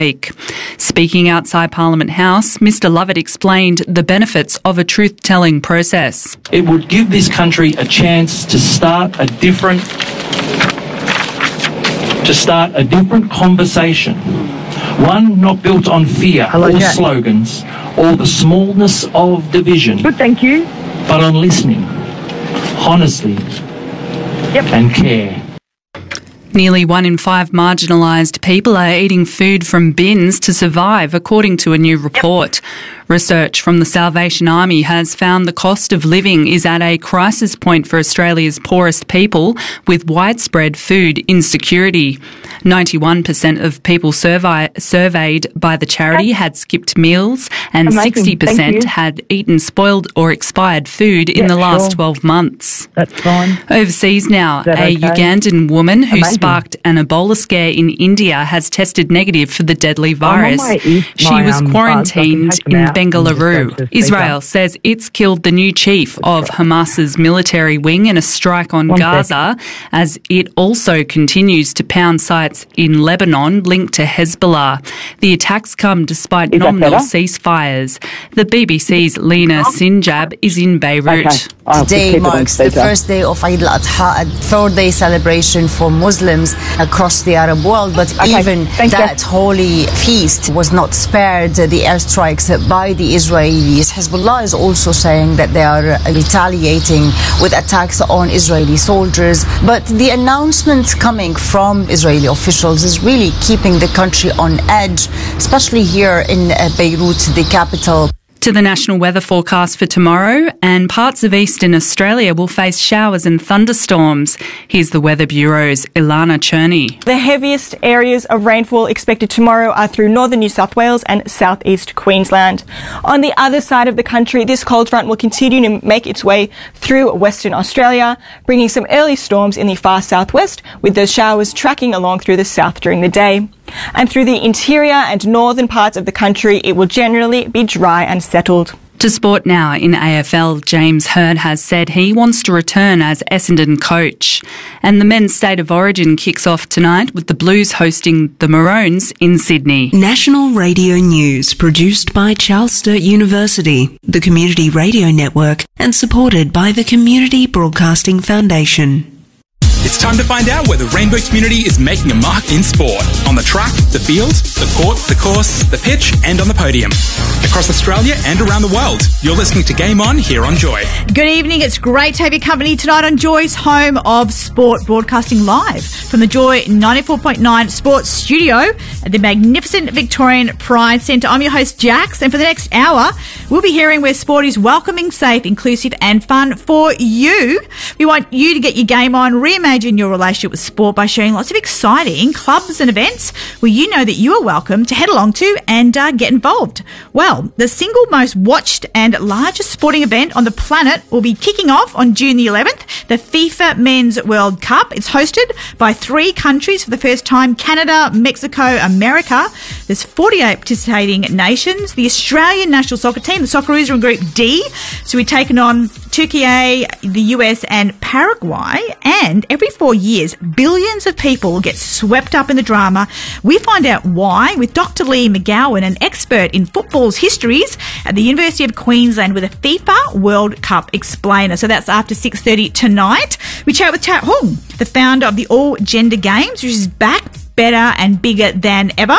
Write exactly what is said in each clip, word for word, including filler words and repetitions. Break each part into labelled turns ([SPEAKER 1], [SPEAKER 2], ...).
[SPEAKER 1] week. Speaking outside Parliament House, Mr Lovett explained the benefits of a truth-telling process.
[SPEAKER 2] It would give this country a chance to start a different, to start a different conversation. One not built on fear
[SPEAKER 3] Hello,
[SPEAKER 2] or
[SPEAKER 3] Jack.
[SPEAKER 2] slogans or the smallness of division.
[SPEAKER 3] Good, thank you.
[SPEAKER 2] But on listening, honestly,
[SPEAKER 3] Yep.
[SPEAKER 2] and care.
[SPEAKER 1] Nearly one in five marginalised people are eating food from bins to survive, according to a new report. Yep. Research from the Salvation Army has found the cost of living is at a crisis point for Australia's poorest people, with widespread food insecurity. ninety-one percent of people survey, surveyed by the charity had skipped meals, and
[SPEAKER 3] Amazing.
[SPEAKER 1] sixty percent had eaten spoiled or expired food in
[SPEAKER 3] Yeah,
[SPEAKER 1] the last
[SPEAKER 3] sure.
[SPEAKER 1] twelve months.
[SPEAKER 3] That's fine.
[SPEAKER 1] Overseas now,
[SPEAKER 3] that
[SPEAKER 1] a
[SPEAKER 3] okay?
[SPEAKER 1] Ugandan woman who
[SPEAKER 3] Amazing.
[SPEAKER 1] sparked an Ebola scare in India has tested negative for the deadly
[SPEAKER 3] I'm on
[SPEAKER 1] virus.
[SPEAKER 3] my east-
[SPEAKER 1] She
[SPEAKER 3] my,
[SPEAKER 1] was
[SPEAKER 3] um,
[SPEAKER 1] quarantined
[SPEAKER 3] buds. I can
[SPEAKER 1] in
[SPEAKER 3] take them out and
[SPEAKER 1] Bengaluru.
[SPEAKER 3] just go to
[SPEAKER 1] Israel
[SPEAKER 3] speaker.
[SPEAKER 1] says it's killed the new chief of Hamas's military wing in a strike on
[SPEAKER 3] One
[SPEAKER 1] Gaza, as it also continues to pound sites in Lebanon linked to Hezbollah. The attacks come despite
[SPEAKER 3] Is that
[SPEAKER 1] nominal
[SPEAKER 3] better?
[SPEAKER 1] ceasefires. The B B C's Lena Sinjab is in Beirut.
[SPEAKER 3] Okay. I'll just
[SPEAKER 4] Today
[SPEAKER 3] keep it on
[SPEAKER 4] marks the
[SPEAKER 3] speaker.
[SPEAKER 4] first day of Eid al-Adha, a four-day celebration for Muslims across the Arab world. But
[SPEAKER 3] Okay,
[SPEAKER 4] even
[SPEAKER 3] thank you.
[SPEAKER 4] that holy feast was not spared the airstrikes by the Israelis. Hezbollah is also saying that they are retaliating with attacks on Israeli soldiers. But the announcement coming from Israeli officials is really keeping the country on edge, especially here in uh, Beirut, the capital.
[SPEAKER 1] To the national weather forecast for tomorrow, and parts of eastern Australia will face showers and thunderstorms. Here's the Weather Bureau's Ilana Cherney.
[SPEAKER 5] The heaviest areas of rainfall expected tomorrow are through northern New South Wales and southeast Queensland. On the other side of the country, this cold front will continue to make its way through Western Australia, bringing some early storms in the far southwest, with those showers tracking along through the south during the day. And through the interior and northern parts of the country, it will generally be dry and settled.
[SPEAKER 1] To sport now. In A F L, James Hird has said he wants to return as Essendon coach. And the men's State of Origin kicks off tonight with the Blues hosting the Maroons in Sydney.
[SPEAKER 6] National Radio News, produced by Charles Sturt University, the Community Radio Network, and supported by the Community Broadcasting Foundation.
[SPEAKER 7] It's time to find out where the Rainbow community is making a mark in sport. On the track, the field, the court, the course, the pitch, and on the podium. Across Australia and around the world, you're listening to Game On here on Joy.
[SPEAKER 8] Good evening. It's great to have your company tonight on Joy's home of sport, broadcasting live from the Joy ninety-four point nine Sports Studio at the magnificent Victorian Pride Centre. I'm your host, Jax, and for the next hour, we'll be hearing where sport is welcoming, safe, inclusive, and fun for you. We want you to get your game on, reimagine your relationship with sport by sharing lots of exciting clubs and events where you know that you are welcome to head along to and uh, get involved. Well, the single most watched and largest sporting event on the planet will be kicking off on June the eleventh, the FIFA Men's World Cup. It's hosted by three countries for the first time: Canada, Mexico, America. There's forty-eight participating nations. The Australian national soccer team, the Socceroos, are in Group D, so we're taking on Turkey, the U S and Paraguay. And every four years, billions of people get swept up in the drama. We find out why with Doctor Lee McGowan, an expert in football's histories at the University of Queensland, with a FIFA World Cup explainer. So that's after six thirty tonight. We chat with Tat Hung, the founder of the All Gender Games, which is back, better and bigger than ever.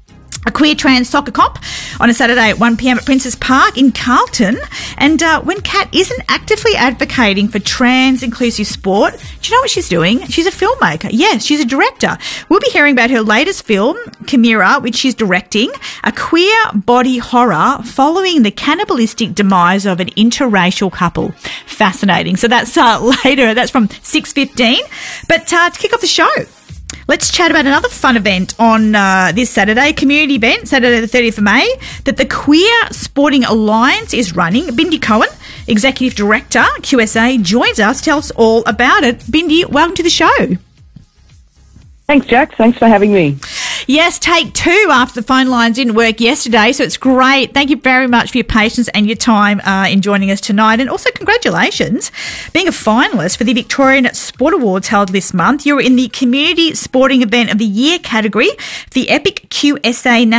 [SPEAKER 8] A queer trans soccer comp on a Saturday at one p.m. at Princes Park in Carlton. And uh, when Kat isn't actively advocating for trans inclusive sport, do you know what she's doing? She's a filmmaker. Yes, she's a director. We'll be hearing about her latest film, Chimera, which she's directing, a queer body horror following the cannibalistic demise of an interracial couple. Fascinating. So that's uh, later. That's from six fifteen. But uh, to kick off the show, let's chat about another fun event on uh, this Saturday, community event, Saturday the thirtieth of May, that the Queer Sporting Alliance is running. Bindi Cohen, Executive Director, Q S A, joins us, tells us all about it. Bindi, welcome to the show.
[SPEAKER 3] Thanks, Jack. Thanks for having me.
[SPEAKER 8] Yes, take two after the phone lines didn't work yesterday, so it's great. Thank you very much for your patience and your time uh, in joining us tonight. And also congratulations being a finalist for the Victorian Sport Awards held this month. You were in the Community Sporting Event of the Year category for the Epic Q S A